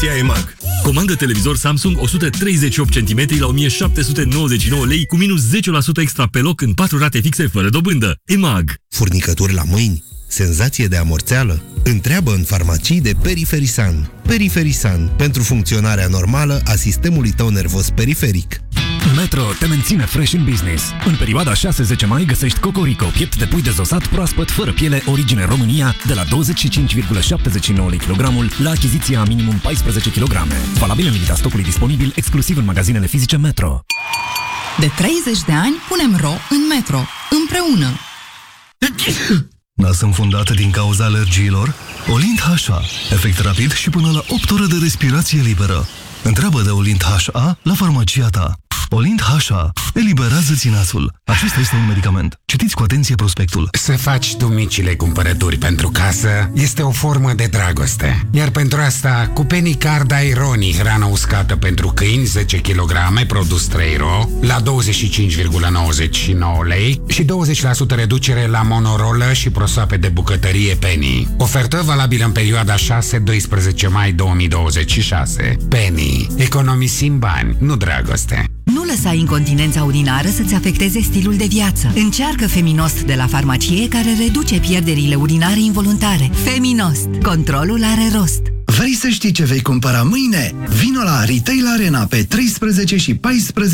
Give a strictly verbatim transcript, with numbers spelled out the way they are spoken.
EMAG. Comandă televizor Samsung o sută treizeci și opt centimetri la o mie șapte sute nouăzeci și nouă lei cu minus zece la sută extra pe loc în patru rate fixe fără dobândă. EMAG. Furnicături la mâini? Senzație de amorțeală? Întreabă în farmacii de Periferisan. Periferisan, pentru funcționarea normală a sistemului tău nervos periferic. Metro te menține fresh in business. În perioada șase zece mai găsești Cocorico, piept de pui dezosat proaspăt, fără piele, origine România, de la douăzeci și cinci virgulă șaptezeci și nouă lei kilogramul la achiziția minimum paisprezece kilograme. Valabil în limita stocului disponibil, exclusiv în magazinele fizice Metro. De treizeci de ani punem ro în Metro. Împreună. Nas înfundat din cauza alergiilor? Olint H A. Efect rapid și până la opt ore de respirație liberă. Întreabă de Olint H A la farmacia ta. Olint H A. Eliberează-ți nasul. Acesta este un medicament. Citiți cu atenție prospectul. Să faci tu micile cumpărături pentru casă este o formă de dragoste. Iar pentru asta, cu Penny Card ai Roni, hrană uscată pentru câini, zece kilograme, produs trei ro, la douăzeci și cinci virgulă nouăzeci și nouă lei și douăzeci la sută reducere la monorolă și prosoape de bucătărie Penny. Ofertă valabilă în perioada șase doisprezece mai două mii douăzeci și șase. Penny. Economisim bani, nu dragoste. Nu lăsa incontinența urinară să-ți afecteze stilul de viață. Încearcă Feminost de la farmacie, care reduce pierderile urinare involuntare. Feminost. Controlul are rost. Vrei să știi ce vei cumpăra mâine? Vino la Retail Arena pe treisprezece și paisprezece